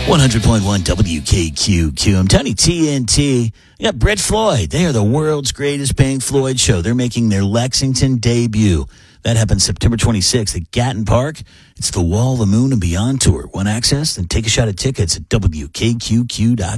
100.1 WKQQ. I'm Tony TNT. We got Brett Floyd. They are the world's greatest Pink Floyd show. They're making their Lexington debut. That happens September 26th at Gatton Park. It's the Wall, the Moon, and Beyond tour. Want access? Then take a shot at tickets at WKQQ.com.